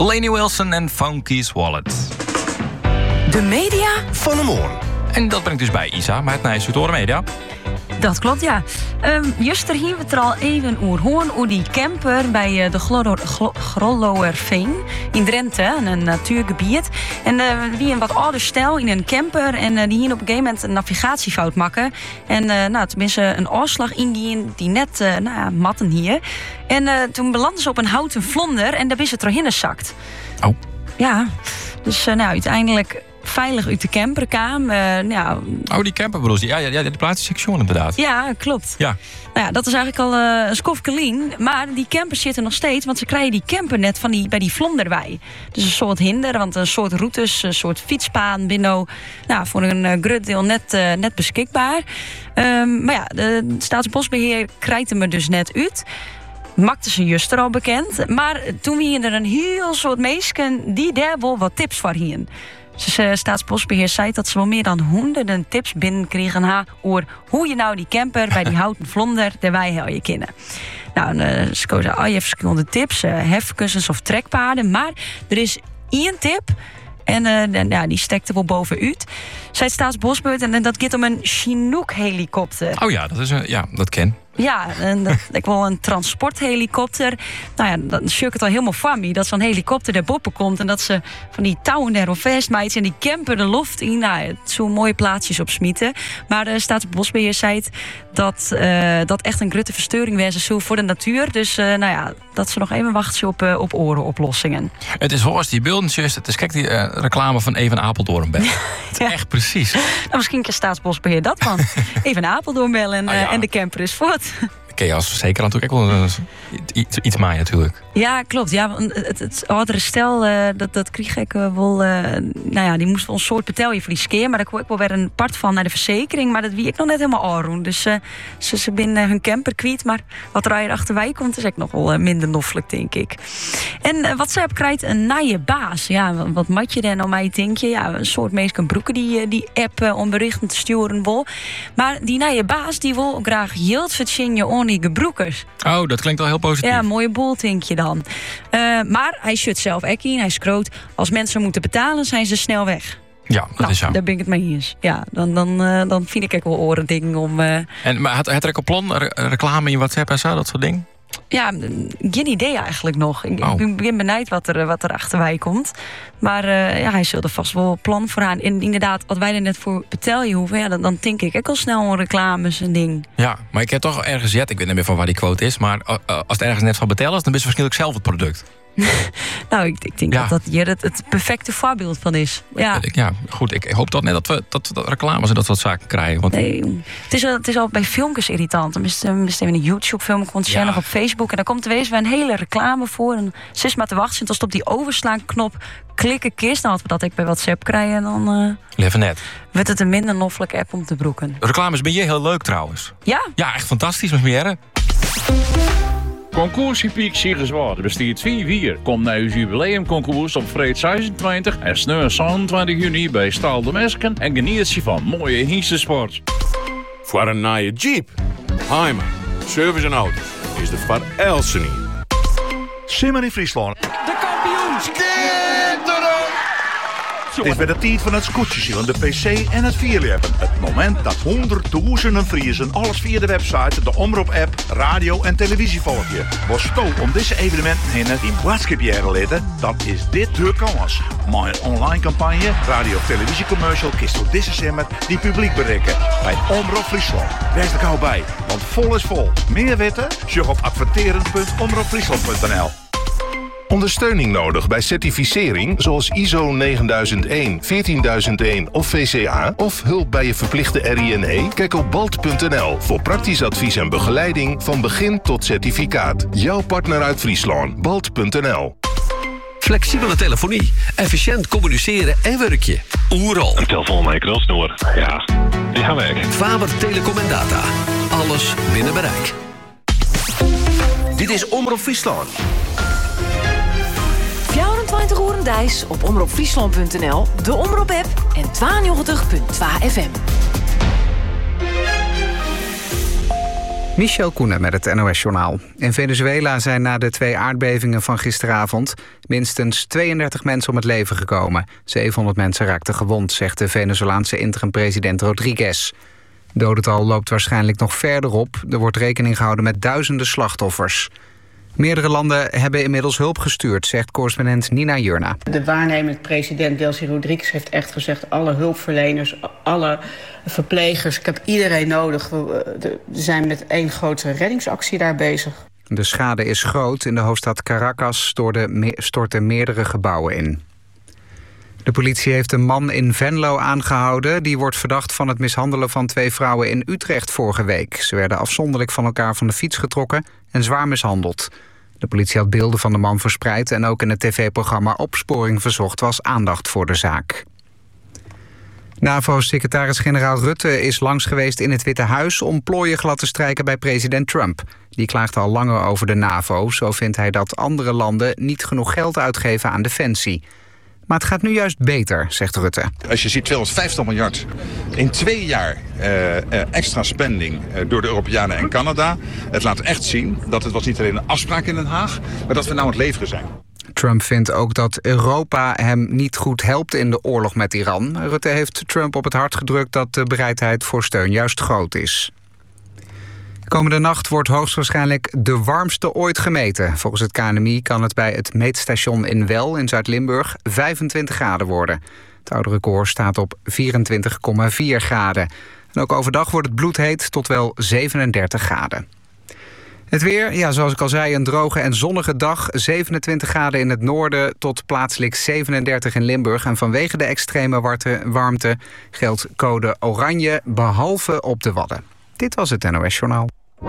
Lainey Wilson en Funky's Wallet. De media van de morgen. En dat brengt dus bij Isa, maar het Nijsseltoren Media. Dat klopt, ja. Juster hier we het er al even over die camper bij de Grolloerveen in Drenthe, een natuurgebied. En wie een wat ouder stel in een camper en die hier op een gegeven moment een navigatiefout maken. En tenminste een afslag ingingen die net matten hier. En toen belanden ze op een houten vlonder en daar is het erin gezakt. Oh. Ja, dus uiteindelijk veilig uit de camper kwam. Die camper bedoel je? Ja, de plaatssection inderdaad. Ja, klopt. Ja. Nou ja, dat is eigenlijk al een skofkelien. Maar die campers zitten nog steeds, want ze krijgen die camper net bij die vlonderwei. Dus een soort hinder, want een soort routes, een soort fietspaan binnen. Voor een groot deel net beschikbaar. Maar ja, de Staatsbosbeheer krijgt hem er dus net uit. Maakte ze juster al bekend. Maar toen waren er een heel soort meesken die daar wel wat tips voor hien. Staatsbosbeheer zei dat ze wel meer dan honderden tips binnenkregen over hoe je nou die camper bij die houten vlonder erbij hou je kennen. Ze kozen al je verschillende tips, hefkussens of trekpaarden, maar er is één tip en die stekte wel bovenuit. Zei het Staatsbosbeheer en dat gaat om een Chinook-helikopter. Oh ja, dat ken. Ja, en dat ik wel een transporthelikopter. Dan zie ik het al helemaal van me. Dat zo'n helikopter daarboven komt en dat ze van die touwen erop vastmijt en die camper de lucht in. Zo'n mooie plaatsjes op smieten. Maar de Staatsbosbeheer zei dat echt een grote verstoring wezen zou voor de natuur. Dus dat ze nog even wachten op orenoplossingen. Het is volgens die beeldjes, het is kijk die reclame van Even Apeldoorn bellen. Het is echt precies. Misschien kan Staatsbosbeheer dat van. Even Apeldoorn bellen en de camper is voort. Ken je als verzekeraar natuurlijk ook wel iets maaien natuurlijk. Ja, klopt. Ja, het oudere stel, dat kreeg ik wel. Die moest wel een soort betelje voor die skeer. Maar daar kon ik wel weer een part van naar de verzekering. Maar dat wie ik nog net helemaal aanroen. Dus ze binnen hun camper kwijt. Maar wat er achterwij komt, is echt nog wel minder noffelijk, denk ik. En WhatsApp krijgt een naaie baas. Ja, wat mat je dan nou mij, denk je? Ja, een soort meestal broeken die app om berichten te sturen wil. Maar die naaie baas, die wil graag yield verdienen on die gebroekers. Oh, dat klinkt al heel positief. Ja, mooie boel, denk je dan. Maar hij shut zelf ook in. Hij scroot. Als mensen moeten betalen, zijn ze snel weg. Ja, dat is zo. Daar ben ik het mee eens. Ja, dan vind ik ook wel oren dingen om. Maar had er ook een plan, reclame in WhatsApp en zo, dat soort dingen? Ja, geen idee eigenlijk nog. Ik ben benieuwd wat er achterwij komt. Maar hij zult er vast wel plan voor aan. En inderdaad, wat wij er net voor betalen hoeven, dan denk ik ook al snel aan reclames en ding. Ja, maar ik heb toch ergens ik weet niet meer van waar die quote is, maar als het ergens net van betalen is, dan is het waarschijnlijk zelf het product. Ik denk dat hier het perfecte voorbeeld van is. Ja, goed. Ik hoop toch net dat reclames en dat soort zaken krijgen. Want... Nee, het is al bij filmpjes irritant. Dan is even een YouTube-film nog op Facebook. En dan komt er weer een hele reclame voor. En 6 maar te wachten. En dan op die overslaanknop klikken kist. Dan hadden we dat ik bij WhatsApp krijgen. En dan Leven net. Wordt het een minder noffelijke app om te broeken. Reclames ben je heel leuk trouwens. Ja? Ja, echt fantastisch met meer. Concours Piek Siegerswaard bestaat 4 Kom naar uw jubileumconcours op vrijdag 26 en sneur 27 juni bij Staal de Mesken en geniet je van mooie Hiestensport. Voor een nieuwe Jeep, Heimer, service en auto's is de Van Elsen hier. Simmer in Friesland. De kampioen! Het is bij de tijd van het scootjeszien, de PC en het vierleven. Het moment dat honderdduizenden Friesen alles via de website, de Omroep-app, radio en televisie volgen. Was sto om deze evenementen heen in boodschapjaren leden, dan is dit de kans. Maar een online campagne, radio- of televisiecommercial, kist door deze simmer die publiek bereiken. Bij Omroep Friesland. Wees er gauw bij, want vol is vol. Meer weten? Surf op adverteren.omroepfriesland.nl. Ondersteuning nodig bij certificering zoals ISO 9001, 14001 of VCA of hulp bij je verplichte RINE? Kijk op balt.nl voor praktisch advies en begeleiding van begin tot certificaat. Jouw partner uit Friesland, balt.nl. Flexibele telefonie, efficiënt communiceren en werkje. Oeral. Een telefoon met een krulsnoer. Ja, die gaan weg. Faber Telecom en Data. Alles binnen bereik. Dit is Omroep Friesland. 24 uur Dijs op omroepfriesland.nl, de Omroep-app en 92.2 FM. Michel Koenen met het NOS-journaal. In Venezuela zijn na de 2 aardbevingen van gisteravond minstens 32 mensen om het leven gekomen. 700 mensen raakten gewond, zegt de Venezolaanse interim-president Rodriguez. Het dodental loopt waarschijnlijk nog verder op. Er wordt rekening gehouden met duizenden slachtoffers. Meerdere landen hebben inmiddels hulp gestuurd, zegt correspondent Nina Jurna. De waarnemend president Delcy Rodriguez heeft echt gezegd, alle hulpverleners, alle verplegers, ik heb iedereen nodig. We zijn met 1 grote reddingsactie daar bezig. De schade is groot. In de hoofdstad Caracas storten meerdere gebouwen in. De politie heeft een man in Venlo aangehouden. Die wordt verdacht van het mishandelen van 2 vrouwen in Utrecht vorige week. Ze werden afzonderlijk van elkaar van de fiets getrokken en zwaar mishandeld. De politie had beelden van de man verspreid en ook in het tv-programma Opsporing Verzocht was aandacht voor de zaak. NAVO-secretaris-generaal Rutte is langs geweest in het Witte Huis om plooien glad te strijken bij president Trump. Die klaagt al langer over de NAVO. Zo vindt hij dat andere landen niet genoeg geld uitgeven aan defensie. Maar het gaat nu juist beter, zegt Rutte. Als je ziet 250 miljard in 2 jaar extra spending door de Europeanen en Canada. Het laat echt zien dat het was niet alleen een afspraak in Den Haag, maar dat we nou aan het leveren zijn. Trump vindt ook dat Europa hem niet goed helpt in de oorlog met Iran. Rutte heeft Trump op het hart gedrukt dat de bereidheid voor steun juist groot is. Komende nacht wordt hoogstwaarschijnlijk de warmste ooit gemeten. Volgens het KNMI kan het bij het meetstation in Well in Zuid-Limburg 25 graden worden. Het oude record staat op 24,4 graden. En ook overdag wordt het bloedheet tot wel 37 graden. Het weer, ja, zoals ik al zei, een droge en zonnige dag. 27 graden in het noorden tot plaatselijk 37 in Limburg. En vanwege de extreme warmte geldt code oranje, behalve op de Wadden. Dit was het NOS Journaal.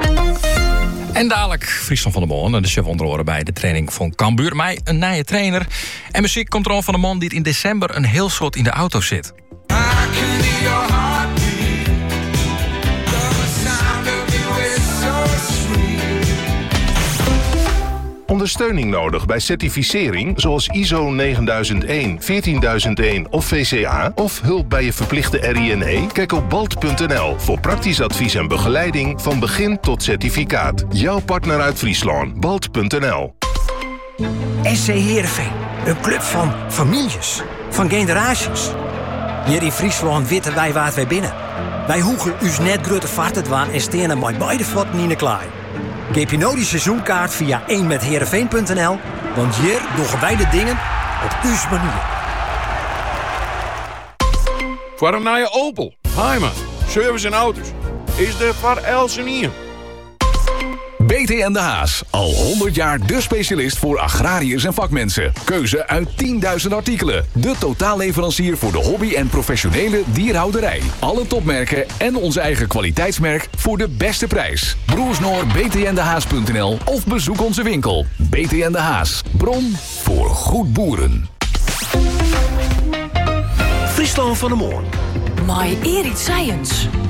En dadelijk Friesland van der Molen en de chef onder oren bij de training van Cambuur. Maar een nieuwe trainer. En muziek komt er al van een man die in december een heel soort in de auto zit. Ondersteuning nodig bij certificering zoals ISO 9001, 14001 of VCA... of hulp bij je verplichte RINE? Kijk op balt.nl voor praktisch advies en begeleiding van begin tot certificaat. Jouw partner uit Friesland, balt.nl. SC Heerenveen, een club van families, van generaties. Hier in Friesland weten wij waar wij binnen. Wij hoegen us net grote vaart te en stenen met beide voeten in de klaai. Geef je nou die seizoenkaart via 1metheerenveen.nl, want hier doen wij de dingen op uw manier. Voor een nieuwe Opel, Heimat, service en auto's, is de Van Elsenier. BT en de Haas, al 100 jaar de specialist voor agrariërs en vakmensen. Keuze uit 10.000 artikelen. De totaalleverancier voor de hobby- en professionele dierhouderij. Alle topmerken en ons eigen kwaliteitsmerk voor de beste prijs. Broersnoor btndehaas.nl of bezoek onze winkel. BT en de Haas, bron voor goed boeren. Friesland van der Molen. My Erit Science.